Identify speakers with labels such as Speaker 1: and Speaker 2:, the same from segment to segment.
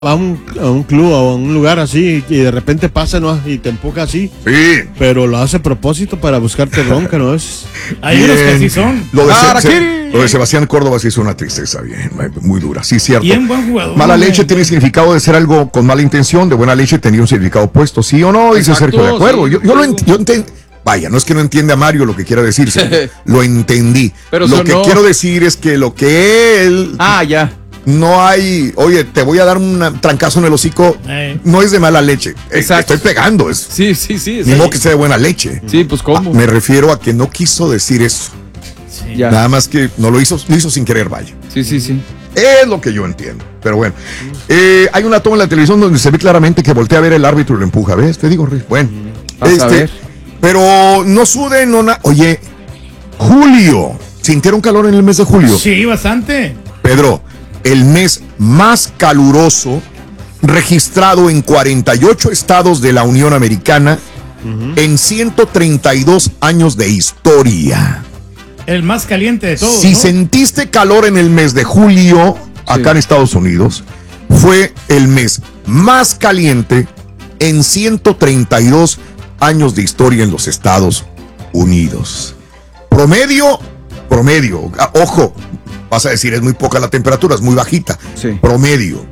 Speaker 1: a un club o a un lugar así y de repente pasa, ¿no? Y te empuja así.
Speaker 2: Sí.
Speaker 1: Pero lo hace a propósito para buscarte bronca, ¿no?
Speaker 3: Hay unos que sí son.
Speaker 2: Lo de Sebastián Córdoba sí es una tristeza bien, muy dura. Sí, cierto.
Speaker 3: Bien buen jugador.
Speaker 2: Mala leche tiene significado de ser algo con mala intención, de buena leche tenía un significado opuesto, ¿sí o no? Dice Sergio, de acuerdo. Sí, yo entiendo. Vaya, no es que no entienda Mario lo que quiera decir, lo entendí.
Speaker 4: Pero
Speaker 2: lo que quiero decir es que lo que él...
Speaker 4: ya.
Speaker 2: No hay, oye, te voy a dar un trancazo en el hocico, no es de mala leche. Estoy pegando.
Speaker 4: Sí.
Speaker 2: No que sea de buena leche.
Speaker 4: Sí, pues ¿cómo?
Speaker 2: Me refiero a que no quiso decir eso.
Speaker 3: Sí.
Speaker 2: Nada más que no lo hizo sin querer, vaya.
Speaker 4: Sí.
Speaker 2: Es lo que yo entiendo. Pero bueno, hay una toma en la televisión donde se ve claramente que voltea a ver el árbitro y lo empuja. ¿Ves? Te digo, Rick. Bueno,
Speaker 4: a ver.
Speaker 2: Pero no suden, Oye, julio. ¿Sintieron calor en el mes de julio?
Speaker 3: Sí, bastante.
Speaker 2: Pedro, el mes más caluroso registrado en 48 estados de la Unión Americana en 132 años de historia.
Speaker 3: El más caliente de todos.
Speaker 2: Si
Speaker 3: ¿no?
Speaker 2: sentiste calor en el mes de julio, acá en Estados Unidos, fue el mes más caliente en 132 años de historia en los Estados Unidos. Promedio, ojo, vas a decir, es muy poca la temperatura, es muy bajita.
Speaker 4: Sí.
Speaker 2: Promedio,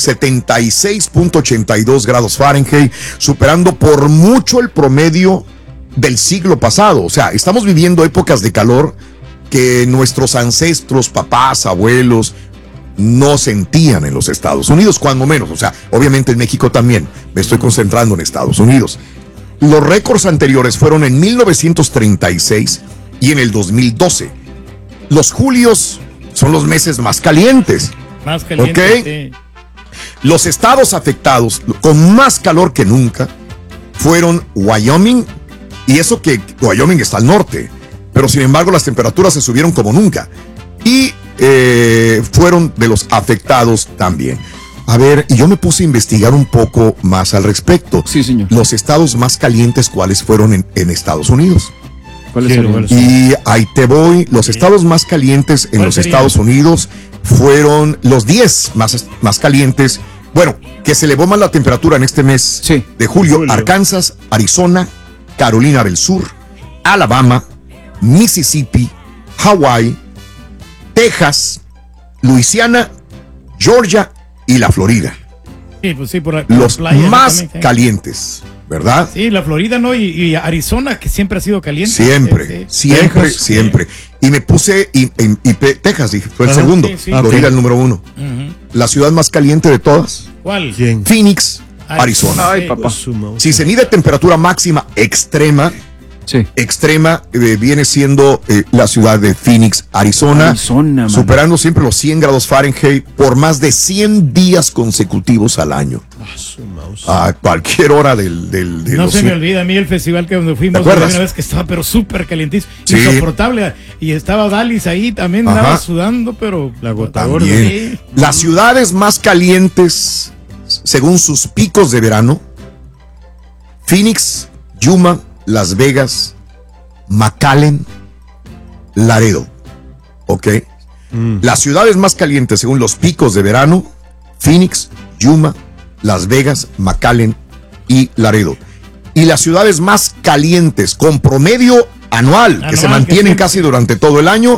Speaker 2: 76.82 grados Fahrenheit, superando por mucho el promedio del siglo pasado. O sea, estamos viviendo épocas de calor que nuestros ancestros, papás, abuelos, no sentían en los Estados Unidos, cuando menos. O sea, obviamente en México también. Me estoy concentrando en Estados Unidos. Los récords anteriores fueron en 1936 y en el 2012. Los julios son los meses más calientes.
Speaker 3: Más calientes.
Speaker 2: ¿Ok?
Speaker 3: Sí.
Speaker 2: Los estados afectados con más calor que nunca fueron Wyoming, y eso que Wyoming está al norte, pero sin embargo las temperaturas se subieron como nunca. Y fueron de los afectados también. A ver, y yo me puse a investigar un poco más al respecto.
Speaker 4: Sí, señor.
Speaker 2: Los estados más calientes, ¿cuáles fueron en Estados Unidos?
Speaker 4: ¿Cuáles serían?
Speaker 2: Y ahí te voy. Los estados más calientes en los Estados Unidos fueron los 10 más calientes. Bueno, que se elevó más la temperatura en este mes de julio. Arkansas, Arizona, Carolina del Sur, Alabama, Mississippi, Hawái, Texas, Luisiana, Georgia y la Florida.
Speaker 3: Sí, pues sí, por
Speaker 2: los
Speaker 3: playa,
Speaker 2: más
Speaker 3: también,
Speaker 2: calientes, ¿verdad?
Speaker 3: Sí, la Florida, ¿no? Y Arizona, que siempre ha sido caliente.
Speaker 2: Siempre. Y me puse, y Texas, dije, fue el segundo.
Speaker 3: Sí.
Speaker 2: Florida el número 1. La ciudad más caliente de todas.
Speaker 3: ¿Cuál?
Speaker 1: ¿Quién?
Speaker 2: Phoenix, Arizona.
Speaker 4: Ay, papá.
Speaker 2: Si se mide temperatura máxima extrema, viene siendo la ciudad de Phoenix, Arizona, superando siempre los 100 grados Fahrenheit por más de 100 días consecutivos al año. A cualquier hora del
Speaker 3: no se me olvida a mí el festival que donde fuimos una vez que estaba pero súper calientísimo, insoportable, y estaba Dallas ahí también, andaba sudando, pero
Speaker 1: la gota gorda.
Speaker 2: Las ciudades más calientes según sus picos de verano: Phoenix, Yuma, Las Vegas, McAllen, Laredo. ¿Ok? Las ciudades más calientes según los picos de verano: Phoenix, Yuma, Las Vegas, McAllen y Laredo. Y las ciudades más calientes con promedio anual que se mantienen casi durante todo el año,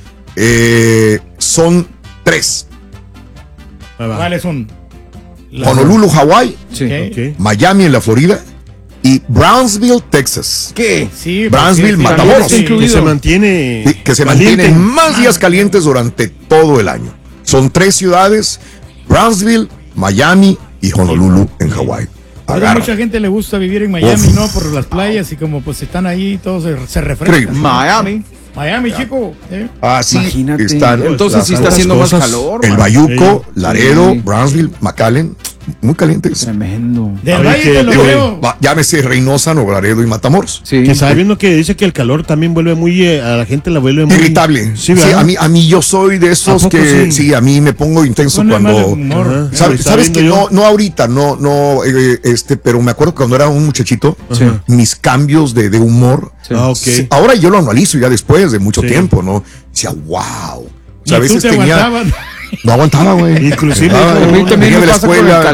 Speaker 2: son 3.
Speaker 3: ¿Cuáles son?
Speaker 2: Honolulu, Hawái, Miami en la Florida y Brownsville, Texas.
Speaker 3: ¿Qué? Sí,
Speaker 2: Brownsville, Matamoros.
Speaker 1: Que se mantiene.
Speaker 2: Que se mantienen más días calientes durante todo el año. Son 3 ciudades: Brownsville, Miami y Honolulu en Hawái.
Speaker 3: A mucha gente le gusta vivir en Miami, ¿no? Por las playas y como pues están ahí, todos se refrescan. Miami, chico.
Speaker 2: Así
Speaker 4: están. Entonces sí está haciendo más calor.
Speaker 2: El Bayuco, Laredo, Brownsville, McAllen, muy calientes.
Speaker 4: Tremendo.
Speaker 3: Del Valle lo veo.
Speaker 2: Llámese Reynosa, Nuevo Laredo y Matamoros.
Speaker 1: Que está viendo que dice que el calor también vuelve muy, a la gente la vuelve muy
Speaker 2: irritable. Sí, a mí yo soy de esos que a mí me pongo intenso cuando sabes que no ahorita, pero me acuerdo cuando era un muchachito, mis cambios de humor. Ahora yo lo analizo ya después de mucho tiempo, ¿no? Decía, wow. O sea, a veces No aguantaba, güey.
Speaker 1: Inclusive,
Speaker 4: a mí también me pasa con el